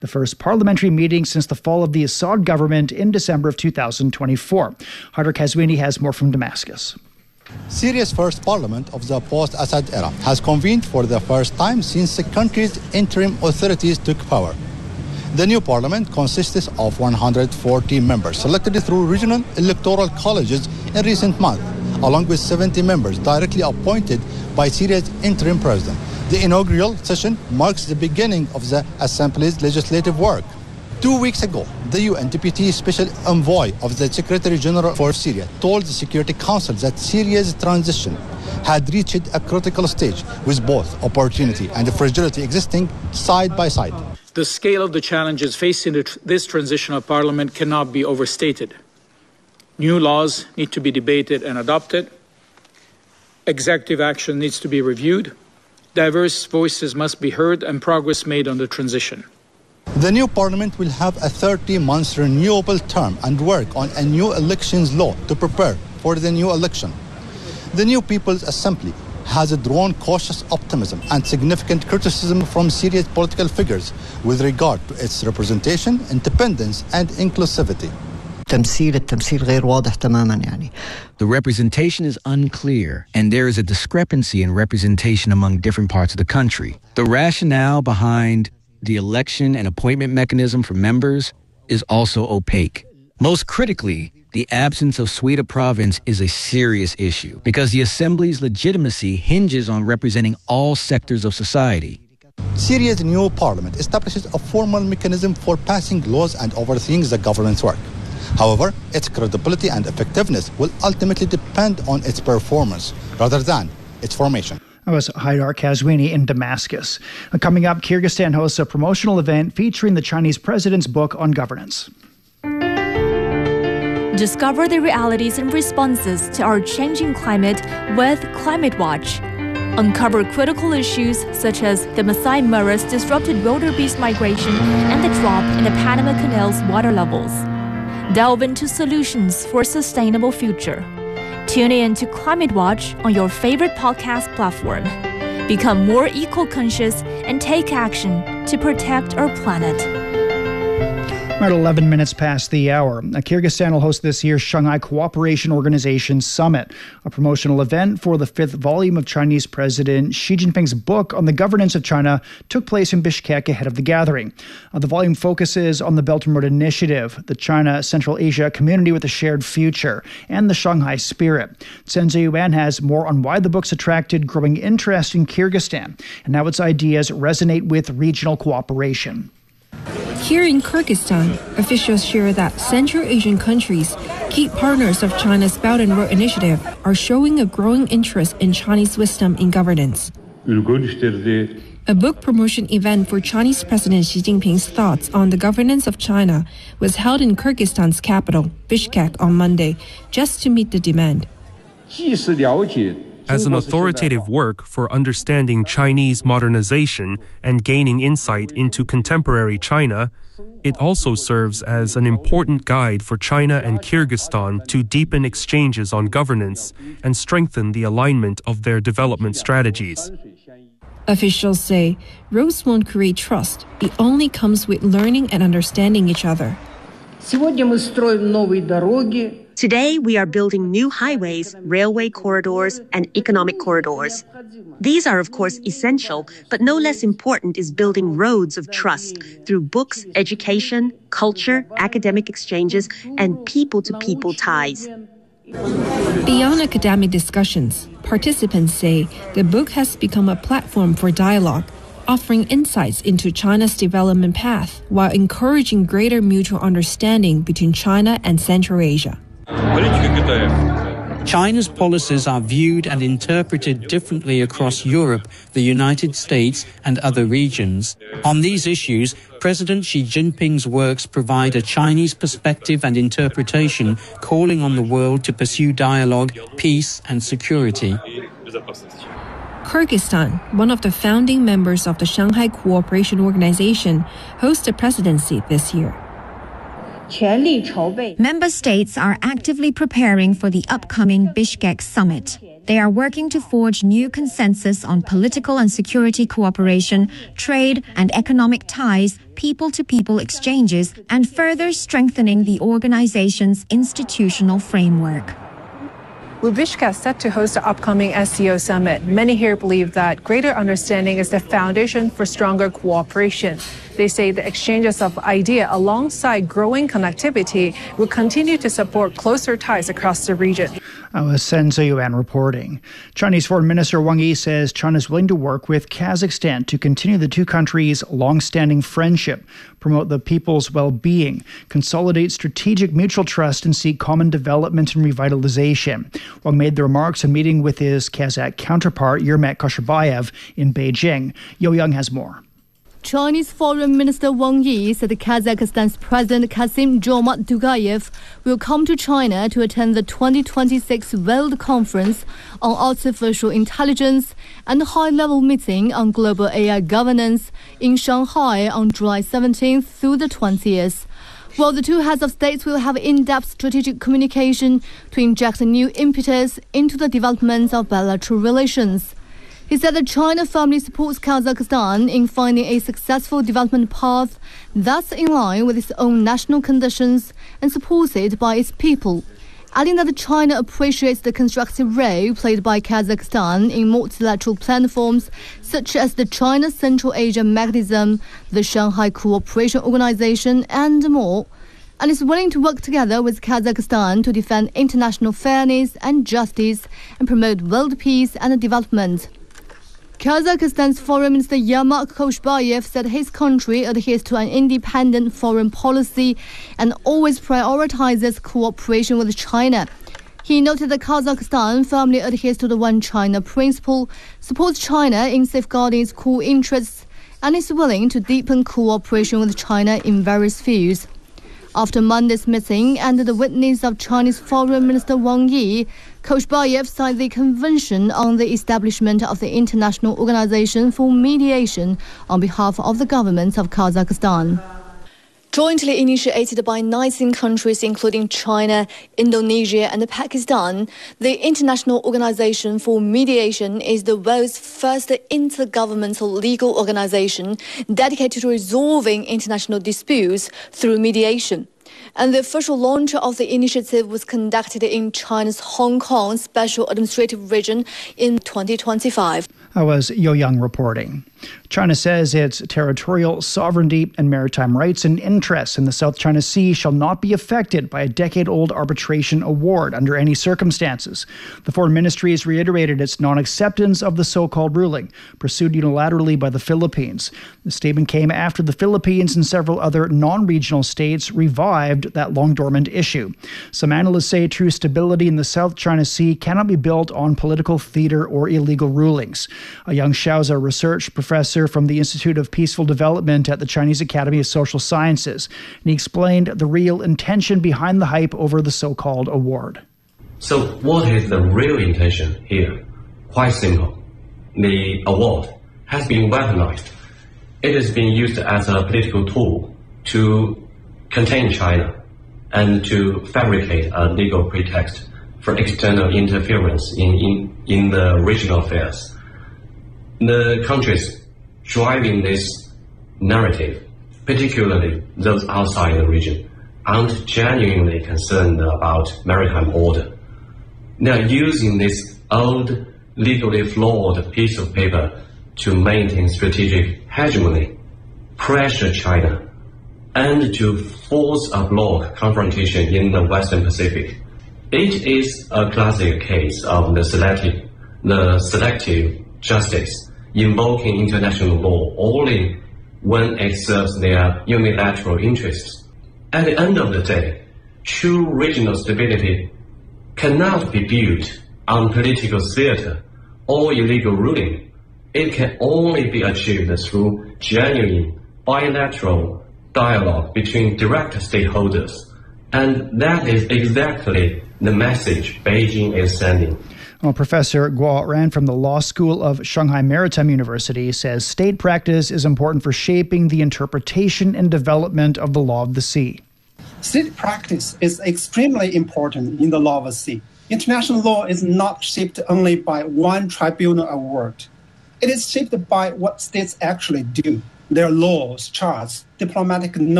the first parliamentary meeting since the fall of the Assad government in December of 2024. Haidar Kazwini has more from Damascus. Syria's first parliament of the post-Assad era has convened for the first time since the country's interim authorities took power. The new parliament consists of 140 members selected through regional electoral colleges in recent months, along with 70 members directly appointed by Syria's interim president. The inaugural session marks the beginning of the Assembly's legislative work. 2 weeks ago, the UN Deputy Special Envoy of the Secretary General for Syria told the Security Council that Syria's transition had reached a critical stage with both opportunity and fragility existing side by side. The scale of the challenges facing this transitional parliament cannot be overstated. New laws need to be debated and adopted. Executive action needs to be reviewed. Diverse voices must be heard and progress made on the transition. The new parliament will have a 30-month renewable term and work on a new elections law to prepare for the new election. The new People's Assembly has drawn cautious optimism and significant criticism from Syria's political figures with regard to its representation, independence, and inclusivity. التمثيل غير واضح تماما يعني. The representation is unclear, and there is a discrepancy in representation among different parts of the country. The rationale behind the election and appointment mechanism for members is also opaque. Most critically, the absence of Swida province is a serious issue because the assembly's legitimacy hinges on representing all sectors of society. Syria's new parliament establishes a formal mechanism for passing laws and overseeing the government's work. However, its credibility and effectiveness will ultimately depend on its performance rather than its formation. That was Haidar Kazwini in Damascus. Coming up, Kyrgyzstan hosts a promotional event featuring the Chinese president's book on governance. Discover the realities and responses to our changing climate with Climate Watch. Uncover critical issues such as the Masai Mara's disrupted wildebeest migration and the drop in the Panama Canal's water levels. Delve into solutions for a sustainable future. Tune in to Climate Watch on your favorite podcast platform. Become more eco-conscious and take action to protect our planet. We're at 11 minutes past the hour. Kyrgyzstan will host this year's Shanghai Cooperation Organization Summit, a promotional event for the 5th volume of Chinese President Xi Jinping's book on the governance of China took place in Bishkek ahead of the gathering. The volume focuses on the Belt and Road Initiative, the China-Central Asia Community with a Shared Future, and the Shanghai Spirit. Chen Ziyuan has more on why the book's attracted growing interest in Kyrgyzstan and how its ideas resonate with regional cooperation. Here in Kyrgyzstan, officials share that Central Asian countries, key partners of China's Belt and Road Initiative, are showing a growing interest in Chinese wisdom in governance. A book promotion event for Chinese President Xi Jinping's thoughts on the governance of China was held in Kyrgyzstan's capital, Bishkek, on Monday, just to meet the demand. As an authoritative work for understanding Chinese modernization and gaining insight into contemporary China, it also serves as an important guide for China and Kyrgyzstan to deepen exchanges on governance and strengthen the alignment of their development strategies. Officials say roads won't create trust. It only comes with learning and understanding each other. Today, we are building new highways, railway corridors, and economic corridors. These are, of course, essential, but no less important is building roads of trust through books, education, culture, academic exchanges, and people-to-people ties. Beyond academic discussions, participants say the book has become a platform for dialogue, offering insights into China's development path while encouraging greater mutual understanding between China and Central Asia. China's policies are viewed and interpreted differently across Europe, the United States, and other regions. On these issues, President Xi Jinping's works provide a Chinese perspective and interpretation, calling on the world to pursue dialogue, peace, and security. Kyrgyzstan, one of the founding members of the Shanghai Cooperation Organization, hosts the presidency this year. Member states are actively preparing for the upcoming Bishkek summit. They are working to forge new consensus on political and security cooperation, trade and economic ties, people-to-people exchanges, and further strengthening the organization's institutional framework. With Bishkek set to host the upcoming SCO summit, many here believe that greater understanding is the foundation for stronger cooperation. They say the exchanges of ideas alongside growing connectivity will continue to support closer ties across the region. Sen Ziyuan reporting. Chinese Foreign Minister Wang Yi says China is willing to work with Kazakhstan to continue the two countries' long-standing friendship, promote the people's well-being, consolidate strategic mutual trust, and seek common development and revitalization. Wang made the remarks in meeting with his Kazakh counterpart Yermak Khashbayev in Beijing. Yo Young has more. Chinese Foreign Minister Wang Yi said Kazakhstan's President Kassym-Jomart Tokayev will come to China to attend the 2026 World Conference on Artificial Intelligence and a high-level meeting on global AI governance in Shanghai on July 17th through the 20th. While the two heads of states will have in-depth strategic communication to inject a new impetus into the development of bilateral relations. He said that China firmly supports Kazakhstan in finding a successful development path that's in line with its own national conditions and supported by its people, adding that China appreciates the constructive role played by Kazakhstan in multilateral platforms such as the China Central Asia Mechanism, the Shanghai Cooperation Organization, and more, and is willing to work together with Kazakhstan to defend international fairness and justice and promote world peace and development. Kazakhstan's Foreign Minister Yermak Khashbayev said his country adheres to an independent foreign policy and always prioritizes cooperation with China. He noted that Kazakhstan firmly adheres to the One China principle, supports China in safeguarding its core interests, and is willing to deepen cooperation with China in various fields. After Monday's meeting and the witness of Chinese Foreign Minister Wang Yi, Khashbayev signed the Convention on the Establishment of the International Organization for Mediation on behalf of the government of Kazakhstan. Jointly initiated by 19 countries including China, Indonesia and Pakistan, the International Organization for Mediation is the world's first intergovernmental legal organization dedicated to resolving international disputes through mediation. And the official launch of the initiative was conducted in China's Hong Kong Special Administrative Region in 2025. That was Yo Young reporting. China says its territorial sovereignty and maritime rights and interests in the South China Sea shall not be affected by a decade-old arbitration award under any circumstances. The Foreign Ministry has reiterated its non-acceptance of the so-called ruling, pursued unilaterally by the Philippines. The statement came after the Philippines and several other non-regional states revived that long-dormant issue. Some analysts say true stability in the South China Sea cannot be built on political theater or illegal rulings. Yang Xiaoza, research professor from the Institute of Peaceful Development at the Chinese Academy of Social Sciences, and he explained the real intention behind the hype over the so-called award. So what is the real intention here? Quite simple. The award has been weaponized. It is being used as a political tool to contain China and to fabricate a legal pretext for external interference in the regional affairs. The countries driving this narrative, particularly those outside the region, aren't genuinely concerned about maritime order. They are using this old, legally flawed piece of paper to maintain strategic hegemony, pressure China, and to force a bloc confrontation in the Western Pacific. It is a classic case of the selective justice invoking international law only when it serves their unilateral interests. At the end of the day, true regional stability cannot be built on political theater or illegal ruling. It can only be achieved through genuine bilateral dialogue between direct stakeholders. And that is exactly the message Beijing is sending. Well, Professor Guo Ran from the Law School of Shanghai Maritime University says state practice is important for shaping the interpretation and development of the law of the sea. State practice is extremely important in the law of the sea. International law is not shaped only by one tribunal award. It is shaped by what states actually do, their laws, charts, diplomatic